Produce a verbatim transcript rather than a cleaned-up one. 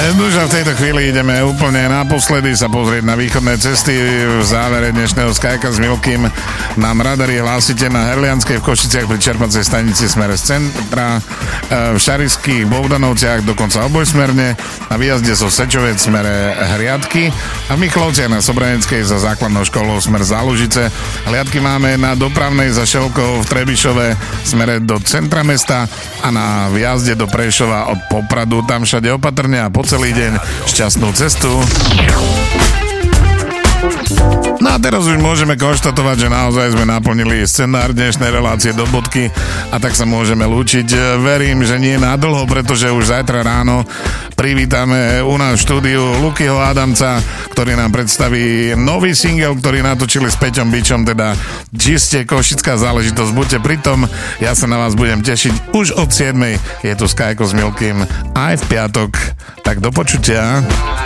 Nož a v tejto chvíli ideme úplne naposledy sa pozrieť na východné cesty. V závere dnešného Skyka s Milkým nám radari hlásite na Herlianskej v Košiciach pri čerpacej stanici smere z centra, v Šarišských Bohdanovciach dokonca obojsmerne, na výjazde zo Sečovec smere Hriadky a v Michalovciach na Sobraneckej za základnou školou smer Zálužice. Hliadky máme na dopravnej za Šelkou v Trebišove smere do centra mesta a na výjazde do Prešova od Popradu. Tam všade opatrne a po celý deň šťastnú cestu. No a teraz už môžeme konštatovať, že naozaj sme naplnili scenár dnešnej relácie do bodky a tak sa môžeme lúčiť. Verím, že nie na dlho, pretože už zajtra ráno privítame u nás v štúdiu Lukyho Adamca, ktorý nám predstaví nový single, ktorý natočili s Peťom Bičom, teda čiste košická záležitosť. Buďte pritom, ja sa na vás budem tešiť už od siedmej. Je tu Skyko s Milkým aj v piatok. Tak do počutia.